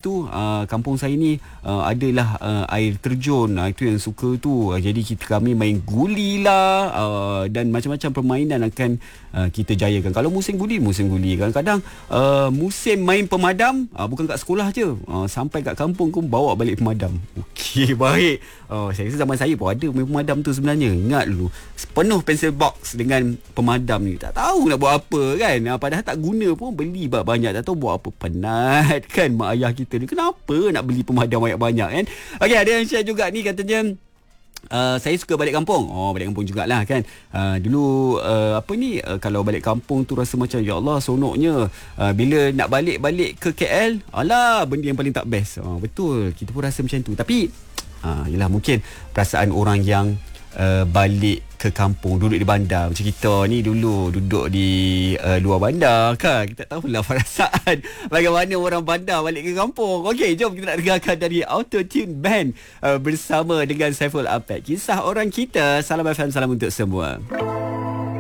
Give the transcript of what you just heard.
tu kampung saya ni adalah air terjun. Itu yang suka tu. Jadi kami main guli lah, dan macam-macam permainan akan kita jayakan. Kalau musim guli, kadang-kadang musim main pemadam, bukan kat sekolah je, sampai kat kampung pun bawa balik pemadam. Okey, baik. Saya rasa zaman saya pun ada main pemadam tu sebenarnya. Ingat dulu, penuh pensel box dengan pemadam ni. Tak tahu nak buat apa kan. Padahal tak guna pun, beli banyak. Tak tahu buat apa. Penat kan mak ayah kita ni. Kenapa nak beli pemadam banyak-banyak kan. Okey, ada yang share juga ni, katanya saya suka balik kampung. Balik kampung jugalah kan. Dulu kalau balik kampung tu rasa macam ya Allah seronoknya. Bila nak balik ke KL, alah benda yang paling tak best. Betul, kita pun rasa macam tu. Tapi yelah, mungkin perasaan orang yang balik ke kampung, duduk di bandar. Macam kita ni dulu duduk di luar bandar kan. Kita tahulah perasaan bagaimana orang bandar balik ke kampung. Okey, jom kita nak dengarkan dari Auto Tune Band bersama dengan Saiful Apek. Kisah orang kita. Salam FM, salam untuk semua.